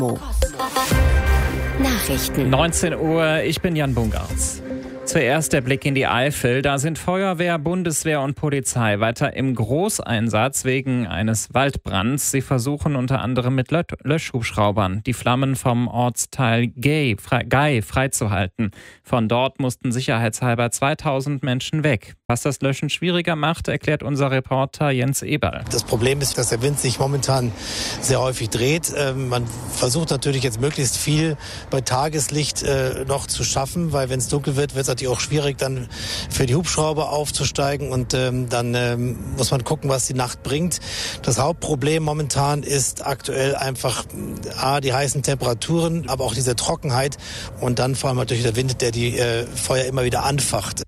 Nachrichten. 19 Uhr, ich bin Jan Bungartz. Zuerst der Blick in die Eifel. Da sind Feuerwehr, Bundeswehr und Polizei weiter im Großeinsatz wegen eines Waldbrands. Sie versuchen unter anderem mit Löschhubschraubern die Flammen vom Ortsteil Gay freizuhalten. Von dort mussten sicherheitshalber 2000 Menschen weg. Was das Löschen schwieriger macht, erklärt unser Reporter Jens Eberl. Das Problem ist, dass der Wind sich momentan sehr häufig dreht. Man versucht natürlich jetzt möglichst viel bei Tageslicht noch zu schaffen, weil wenn es dunkel wird, wird es natürlich auch schwierig, dann für die Hubschrauber aufzusteigen und dann muss man gucken, was die Nacht bringt. Das Hauptproblem momentan ist aktuell einfach die heißen Temperaturen, aber auch diese Trockenheit und dann vor allem natürlich der Wind, der die Feuer immer wieder anfacht.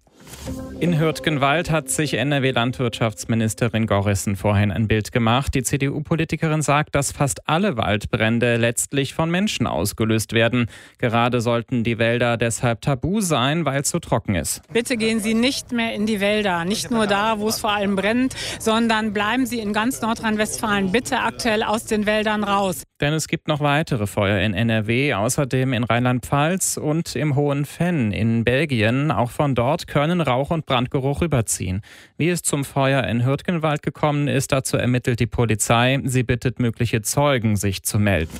In Hürtgenwald hat sich NRW-Landwirtschaftsministerin Gorrissen vorhin ein Bild gemacht. Die CDU-Politikerin sagt, dass fast alle Waldbrände letztlich von Menschen ausgelöst werden. Gerade sollten die Wälder deshalb tabu sein, weil es so trocken ist. Bitte gehen Sie nicht mehr in die Wälder, nicht nur da, wo es vor allem brennt, sondern bleiben Sie in ganz Nordrhein-Westfalen bitte aktuell aus den Wäldern raus. Denn es gibt noch weitere Feuer in NRW, außerdem in Rheinland-Pfalz und im Hohen Venn in Belgien. Auch von dort können Rauch und Brandgeruch rüberziehen. Wie es zum Feuer in Hürtgenwald gekommen ist, dazu ermittelt die Polizei. Sie bittet mögliche Zeugen, sich zu melden.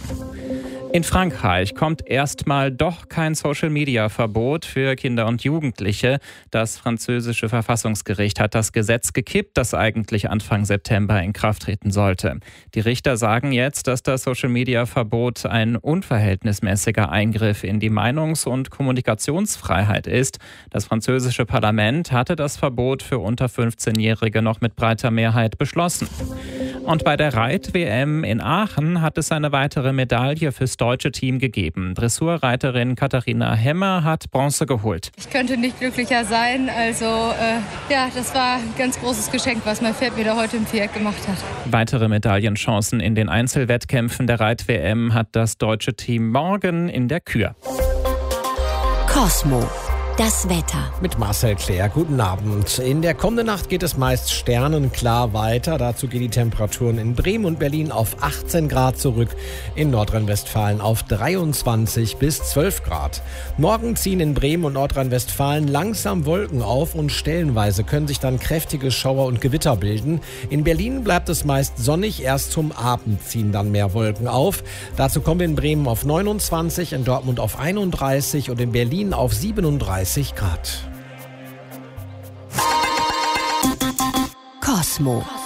In Frankreich kommt erstmal doch kein Social-Media-Verbot für Kinder und Jugendliche. Das französische Verfassungsgericht hat das Gesetz gekippt, das eigentlich Anfang September in Kraft treten sollte. Die Richter sagen jetzt, dass das Social-Media-Verbot ein unverhältnismäßiger Eingriff in die Meinungs- und Kommunikationsfreiheit ist. Das französische Parlament hatte das Verbot für unter 15-Jährige noch mit breiter Mehrheit beschlossen. Und bei der Reit-WM in Aachen hat es eine weitere Medaille fürs deutsche Team gegeben. Dressurreiterin Katharina Hemmer hat Bronze geholt. Ich könnte nicht glücklicher sein. Also das war ein ganz großes Geschenk, was mein Pferd mir da heute im Viereck gemacht hat. Weitere Medaillenchancen in den Einzelwettkämpfen der Reit-WM hat das deutsche Team morgen in der Kür. Cosmo. Das Wetter. Mit Marcel Claire, guten Abend. In der kommenden Nacht geht es meist sternenklar weiter. Dazu gehen die Temperaturen in Bremen und Berlin auf 18 Grad zurück, in Nordrhein-Westfalen auf 23 bis 12 Grad. Morgen ziehen in Bremen und Nordrhein-Westfalen langsam Wolken auf und stellenweise können sich dann kräftige Schauer und Gewitter bilden. In Berlin bleibt es meist sonnig, erst zum Abend ziehen dann mehr Wolken auf. Dazu kommen wir in Bremen auf 29, in Dortmund auf 31 und in Berlin auf 37 Grad. Cosmo.